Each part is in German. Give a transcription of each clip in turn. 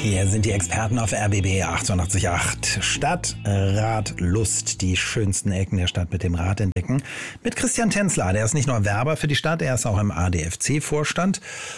Hier sind die Experten auf RBB 888. Stadt, Rad, Lust. Die schönsten Ecken der Stadt mit dem Rad entdecken. Mit Christian Tänzler. Der ist nicht nur Werber für die Stadt, er ist auch im ADFC-Vorstand.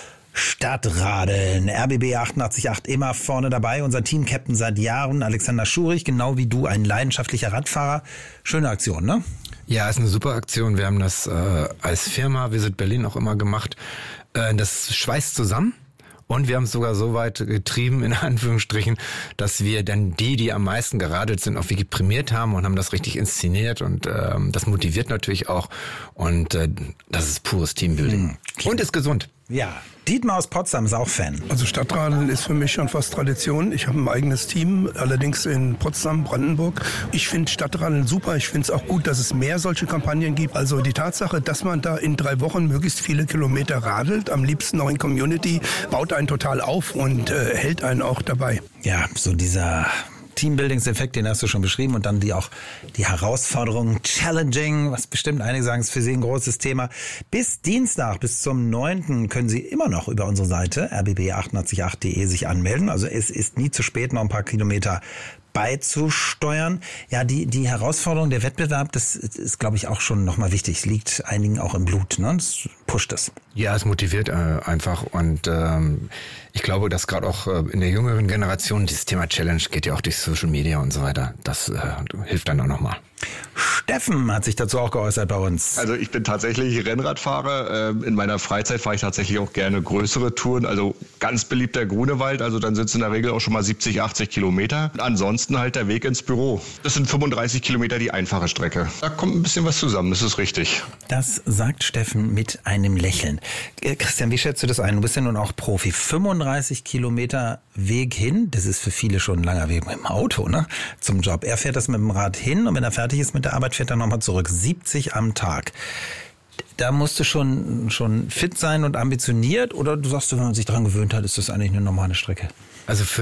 Stadtradeln, RBB 888 immer vorne dabei. Unser Team-Captain seit Jahren, Alexander Schurich, genau wie du, ein leidenschaftlicher Radfahrer. Schöne Aktion, ne? Ja, ist eine super Aktion. Wir haben das als Firma Visit Berlin auch immer gemacht. Das schweißt zusammen. Und wir haben es sogar so weit getrieben, in Anführungsstrichen, dass wir dann die am meisten geradelt sind, auch wirklich prämiert haben und haben das richtig inszeniert. Und das motiviert natürlich auch. Und das ist pures Teambuilding. Und ist gesund. Ja, Dietmar aus Potsdam ist auch Fan. Also Stadtradeln ist für mich schon fast Tradition. Ich habe ein eigenes Team, allerdings in Potsdam, Brandenburg. Ich finde Stadtradeln super. Ich finde es auch gut, dass es mehr solche Kampagnen gibt. Also die Tatsache, dass man da in 3 Wochen möglichst viele Kilometer radelt, am liebsten noch in Community, baut einen total auf und hält einen auch dabei. Ja, so dieser Teambuildingseffekt, den hast du schon beschrieben, und dann die Herausforderung challenging, was bestimmt einige sagen, ist für Sie ein großes Thema. Bis Dienstag, bis zum 9. können Sie immer noch über unsere Seite rbb888.de sich anmelden. Also es ist nie zu spät, noch ein paar Kilometer beizusteuern. Ja, die Herausforderung, der Wettbewerb, das ist, glaube ich, auch schon nochmal wichtig. Es liegt einigen auch im Blut, ne? Das pusht es. Ja, es motiviert einfach, und ich glaube, dass gerade auch in der jüngeren Generation dieses Thema Challenge geht ja auch durch Social Media und so weiter. Das hilft dann auch nochmal. Steffen hat sich dazu auch geäußert bei uns. Also ich bin tatsächlich Rennradfahrer. In meiner Freizeit fahre ich tatsächlich auch gerne größere Touren. Also ganz beliebt der Grunewald. Also dann sind es in der Regel auch schon mal 70, 80 Kilometer. Ansonsten halt der Weg ins Büro. Das sind 35 Kilometer die einfache Strecke. Da kommt ein bisschen was zusammen, das ist richtig. Das sagt Steffen mit einem Lächeln. Christian, wie schätzt du das ein? Du bist ja nun auch Profi. 35 Kilometer Weg hin, das ist für viele schon ein langer Weg mit dem Auto, ne? Zum Job. Er fährt das mit dem Rad hin, und wenn er fertig ist mit der Arbeit, fährt er nochmal zurück. 70 am Tag. Da musst du schon fit sein und ambitioniert, oder du sagst, wenn man sich daran gewöhnt hat, ist das eigentlich eine normale Strecke? Also für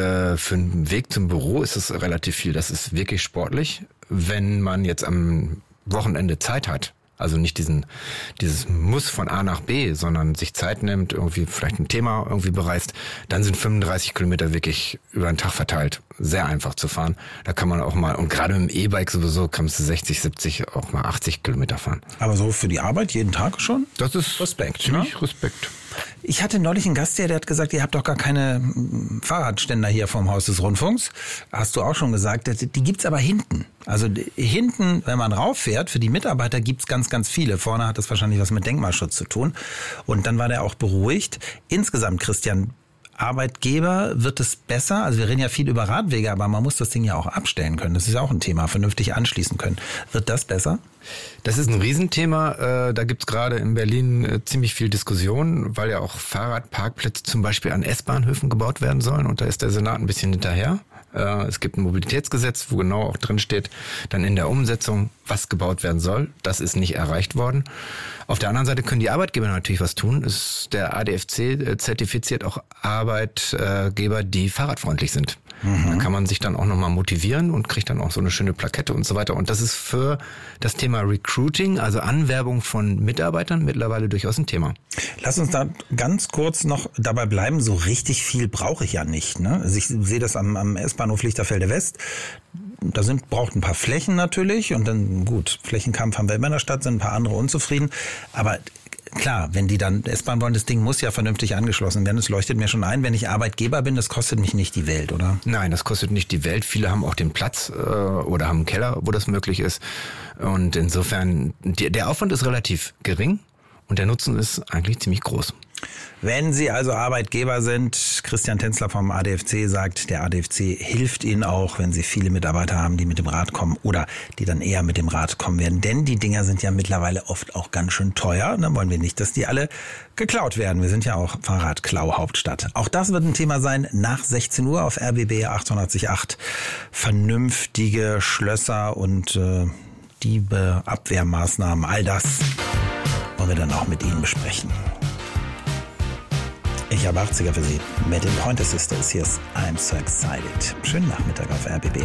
einen Weg zum Büro ist es relativ viel. Das ist wirklich sportlich. Wenn man jetzt am Wochenende Zeit hat, also nicht dieses Muss von A nach B, sondern sich Zeit nimmt, irgendwie vielleicht ein Thema irgendwie bereist, dann sind 35 Kilometer wirklich über den Tag verteilt sehr einfach zu fahren. Da kann man auch mal, und gerade mit dem E-Bike sowieso, kannst du 60, 70, auch mal 80 Kilometer fahren. Aber so für die Arbeit jeden Tag schon? Das ist Respekt, ziemlich ne? Respekt. Ich hatte neulich einen Gast hier, der hat gesagt, ihr habt doch gar keine Fahrradständer hier vorm Haus des Rundfunks. Hast du auch schon gesagt. Die gibt's aber hinten. Also hinten, wenn man rauffährt, für die Mitarbeiter gibt's ganz, ganz viele. Vorne hat das wahrscheinlich was mit Denkmalschutz zu tun. Und dann war der auch beruhigt. Insgesamt, Christian, Arbeitgeber, wird es besser? Also wir reden ja viel über Radwege, aber man muss das Ding ja auch abstellen können. Das ist ja auch ein Thema, vernünftig anschließen können. Wird das besser? Das ist ein Riesenthema. Da gibt's gerade in Berlin ziemlich viel Diskussion, weil ja auch Fahrradparkplätze zum Beispiel an S-Bahnhöfen gebaut werden sollen. Und da ist der Senat ein bisschen hinterher. Es gibt ein Mobilitätsgesetz, wo genau auch drin steht, dann in der Umsetzung, was gebaut werden soll. Das ist nicht erreicht worden. Auf der anderen Seite können die Arbeitgeber natürlich was tun. Der ADFC zertifiziert auch Arbeitgeber, die fahrradfreundlich sind. Da kann man sich dann auch nochmal motivieren und kriegt dann auch so eine schöne Plakette und so weiter. Und das ist für das Thema Recruiting, also Anwerbung von Mitarbeitern, mittlerweile durchaus ein Thema. Lass uns da ganz kurz noch dabei bleiben. So richtig viel brauche ich ja nicht, ne? Also ich sehe das am S-Bahnhof Lichterfelde West. Da braucht ein paar Flächen natürlich, und dann gut, Flächenkampf haben wir immer in der Stadt, sind ein paar andere unzufrieden. Aber klar, wenn die dann S-Bahn wollen, das Ding muss ja vernünftig angeschlossen werden. Es leuchtet mir schon ein, wenn ich Arbeitgeber bin, das kostet mich nicht die Welt, oder? Nein, das kostet nicht die Welt. Viele haben auch den Platz oder haben einen Keller, wo das möglich ist. Und insofern, der Aufwand ist relativ gering und der Nutzen ist eigentlich ziemlich groß. Wenn Sie also Arbeitgeber sind, Christian Tänzler vom ADFC sagt, der ADFC hilft Ihnen auch, wenn Sie viele Mitarbeiter haben, die mit dem Rad kommen oder die dann eher mit dem Rad kommen werden. Denn die Dinger sind ja mittlerweile oft auch ganz schön teuer. Dann wollen wir nicht, dass die alle geklaut werden. Wir sind ja auch Fahrradklau-Hauptstadt. Auch das wird ein Thema sein nach 16 Uhr auf RBB 888. Vernünftige Schlösser und Diebe, Abwehrmaßnahmen, all das wollen wir dann auch mit Ihnen besprechen. Ich habe 80er für Sie mit den Pointer Sisters. Hier ist I'm So Excited. Schönen Nachmittag auf RBB.